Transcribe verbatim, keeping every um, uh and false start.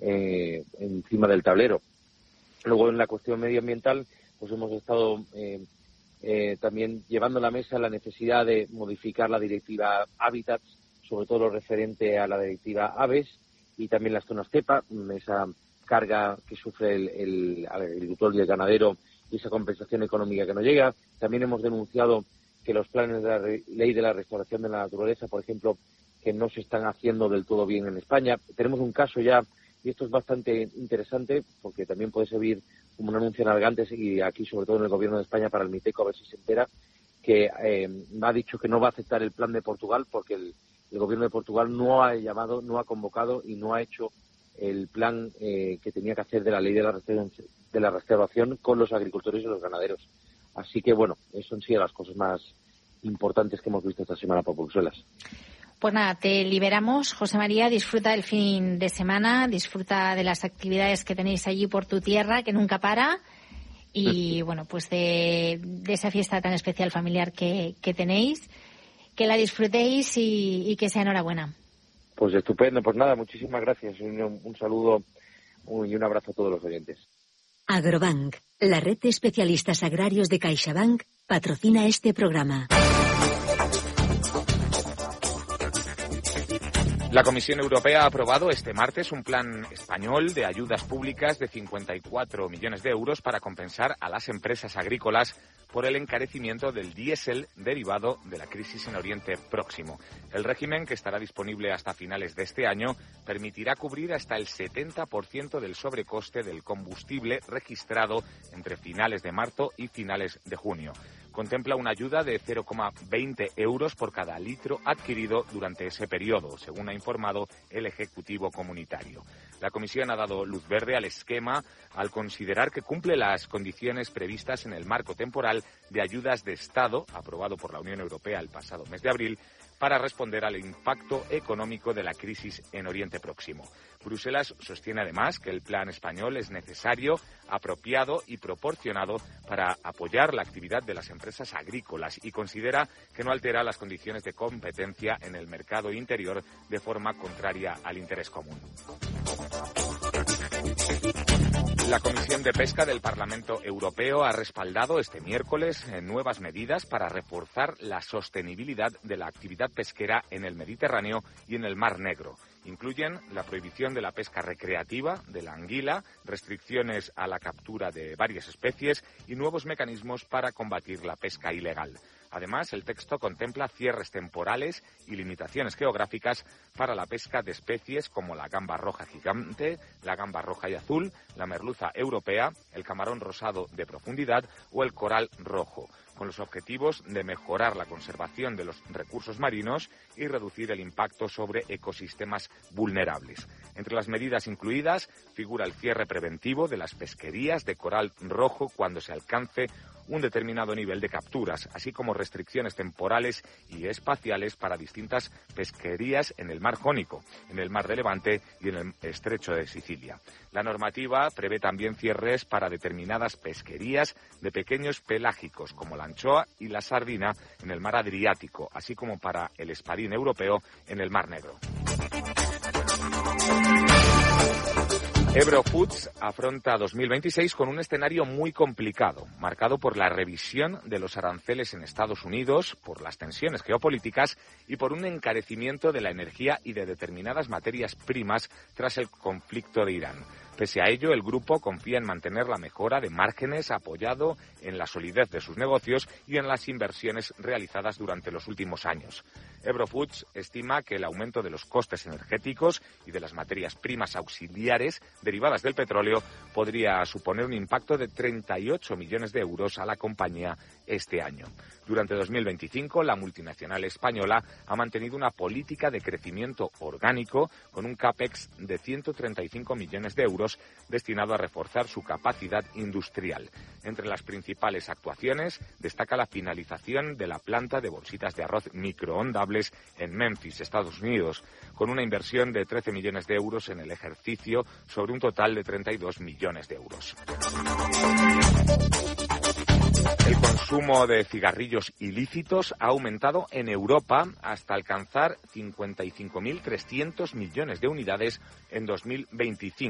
eh, encima del tablero. Luego, en la cuestión medioambiental, pues hemos estado eh, eh, también llevando a la mesa la necesidad de modificar la directiva Hábitats, sobre todo lo referente a la directiva Aves y también las zonas CEPA, esa carga que sufre el, el agricultor y el ganadero y esa compensación económica que no llega. También hemos denunciado que los planes de la re- ley de la restauración de la naturaleza, por ejemplo, que no se están haciendo del todo bien en España. Tenemos un caso ya, y esto es bastante interesante, porque también puede servir como un anuncio en Algantes y aquí, sobre todo en el Gobierno de España, para el MITECO, a ver si se entera, que eh, ha dicho que no va a aceptar el plan de Portugal porque el, el Gobierno de Portugal no ha llamado, no ha convocado y no ha hecho el plan eh, que tenía que hacer de la ley de la restauración, de la restauración con los agricultores y los ganaderos. Así que, bueno, eso han sido las cosas más importantes que hemos visto esta semana por Bruselas. Pues nada, te liberamos. José María, disfruta del fin de semana, disfruta de las actividades que tenéis allí por tu tierra, que nunca para, y bueno, pues de, de esa fiesta tan especial familiar que, que tenéis, que la disfrutéis y, y que sea enhorabuena. Pues estupendo, pues nada, muchísimas gracias, un, un saludo y un abrazo a todos los oyentes. Agrobank, la red de especialistas agrarios de CaixaBank, patrocina este programa. La Comisión Europea ha aprobado este martes un plan español de ayudas públicas de cincuenta y cuatro millones de euros para compensar a las empresas agrícolas por el encarecimiento del diésel derivado de la crisis en Oriente Próximo. El régimen, que estará disponible hasta finales de este año, permitirá cubrir hasta el setenta por ciento del sobrecoste del combustible registrado entre finales de marzo y finales de junio. Contempla una ayuda de cero coma veinte euros por cada litro adquirido durante ese periodo, según ha informado el Ejecutivo Comunitario. La Comisión ha dado luz verde al esquema al considerar que cumple las condiciones previstas en el marco temporal de ayudas de Estado, aprobado por la Unión Europea el pasado mes de abril, para responder al impacto económico de la crisis en Oriente Próximo. Bruselas sostiene además que el plan español es necesario, apropiado y proporcionado para apoyar la actividad de las empresas agrícolas y considera que no altera las condiciones de competencia en el mercado interior de forma contraria al interés común. La Comisión de Pesca del Parlamento Europeo ha respaldado este miércoles nuevas medidas para reforzar la sostenibilidad de la actividad pesquera en el Mediterráneo y en el Mar Negro. Incluyen la prohibición de la pesca recreativa de la anguila, restricciones a la captura de varias especies y nuevos mecanismos para combatir la pesca ilegal. Además, el texto contempla cierres temporales y limitaciones geográficas para la pesca de especies como la gamba roja gigante, la gamba roja y azul, la merluza europea, el camarón rosado de profundidad o el coral rojo, con los objetivos de mejorar la conservación de los recursos marinos y reducir el impacto sobre ecosistemas vulnerables. Entre las medidas incluidas figura el cierre preventivo de las pesquerías de coral rojo cuando se alcance un determinado nivel de capturas, así como restricciones temporales y espaciales para distintas pesquerías en el Mar Jónico, en el Mar de Levante y en el Estrecho de Sicilia. La normativa prevé también cierres para determinadas pesquerías de pequeños pelágicos, como la anchoa y la sardina en el Mar Adriático, así como para el espadín europeo en el Mar Negro. Ebro Foods afronta dos mil veintiséis con un escenario muy complicado, marcado por la revisión de los aranceles en Estados Unidos, por las tensiones geopolíticas y por un encarecimiento de la energía y de determinadas materias primas tras el conflicto de Irán. Pese a ello, el grupo confía en mantener la mejora de márgenes apoyado en la solidez de sus negocios y en las inversiones realizadas durante los últimos años. Ebro Foods estima que el aumento de los costes energéticos y de las materias primas auxiliares derivadas del petróleo podría suponer un impacto de treinta y ocho millones de euros a la compañía este año. Durante dos mil veinticinco, la multinacional española ha mantenido una política de crecimiento orgánico con un CAPEX de ciento treinta y cinco millones de euros destinado a reforzar su capacidad industrial. Entre las principales actuaciones destaca la finalización de la planta de bolsitas de arroz microondables en Memphis, Estados Unidos, con una inversión de trece millones de euros en el ejercicio sobre un total de treinta y dos millones de euros. El consumo de cigarrillos ilícitos ha aumentado en Europa hasta alcanzar cincuenta y cinco mil trescientos millones de unidades en dos mil veinticinco.